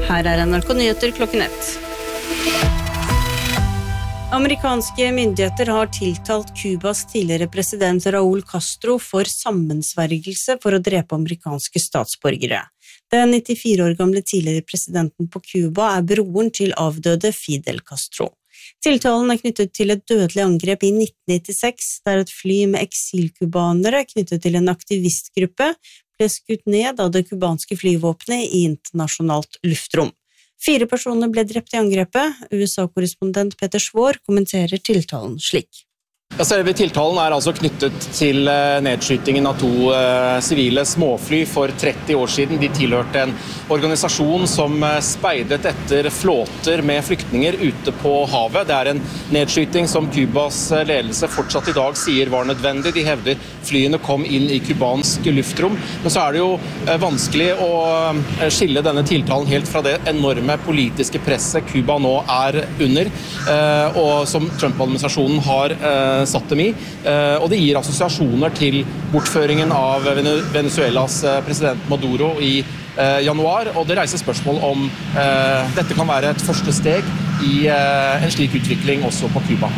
Her NRK Nyheter klokken 1. Amerikanske myndigheter har tiltalt Kubas tidligere president Raúl Castro for sammensvergelse for å drepe amerikanske statsborgere. Den 94 år gamle tidligere presidenten på Kuba broren til avdøde Fidel Castro. Tiltalen knyttet til et dødelig angrep i 1996, der et fly med eksilkubanere knyttet til en aktivistgruppe ble skutt ned av det kubanske flyvåpenet i internasjonalt luftrom. 4 personer ble drept i angrepet. USA-korrespondent Peter Svår kommenterer tiltalen slik. Selve tiltalen altså knyttet til nedskytingen av 2 sivile småfly for 30 år siden. De tilhørte en organisasjon som speidet etter flåter med flyktninger ute på havet. Det en nedskyting som Kubas ledelse fortsatt i dag sier var nødvendig. De hevder flyene kom inn i kubansk luftrom. Men så det jo vanskelig å skille denne tiltalen helt fra det enorme politiske presset Kuba nå under, og som Trump-administrasjonen har satt dem i, og det gir assosiasjoner til bortføringen av Venezuelas president Maduro i januar, og det reiser spørsmål om dette kan være et første steg i en slik utvikling også på Kuba.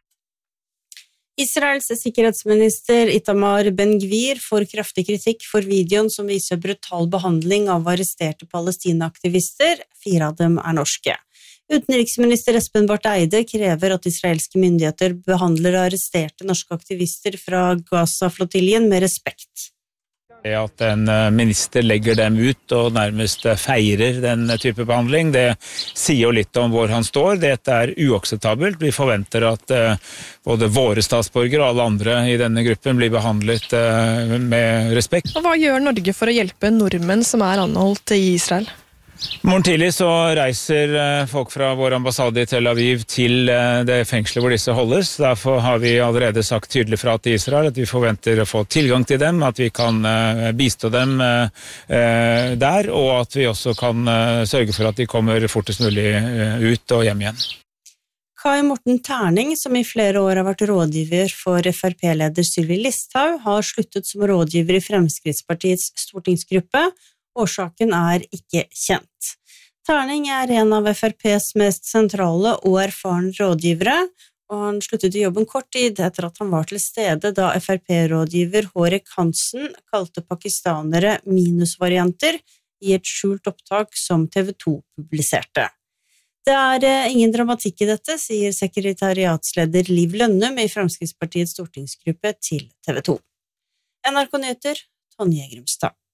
Israels sikkerhetsminister Itamar Ben-Gvir får kraftig kritikk for videoen som viser brutal behandling av arresterte palestina-aktivister. 4 av dem norske. Utenriksminister Espen Barth Eide krever at israelske myndigheter behandler arresterte norske aktivister fra Gaza-flottiljen med respekt. At en minister legger dem ut og nærmest feirer den type behandling, det sier jo litt om hvor han står. Dette uakseptabelt. Vi forventer at både våre statsborgere og alle andre i denne gruppen blir behandlet med respekt. Og hva gjør Norge for å hjelpe nordmenn som anholdt i Israel? Morgen tidlig så reiser folk fra vår ambassade i Tel Aviv til det fengselet hvor disse holdes. Derfor har vi allerede sagt tydelig fra til Israel at vi forventer å få tilgang til dem, at vi kan bistå dem der, og at vi også kan sørge for at de kommer fortest mulig ut og hjem igjen. Kai Morten Terning, som i flere år har vært rådgiver for FrP-leder Sylvi Listhaug, har sluttet som rådgiver i Fremskrittspartiets stortingsgruppe. Årsaken ikke kjent. Terning en av FrPs mest sentrale og erfarne rådgivere, og han sluttet i jobben kort tid etter at han var til stede da FrP-rådgiver Hårek Hansen kalte pakistanere minusvarianter i et skjult opptak som TV 2 publiserte. Det ingen dramatikk i dette, sier sekretariatsleder Liv Lønnum i Fremskrittspartiets stortingsgruppe til TV 2. NRK Nyheter, Tonje Grimstad.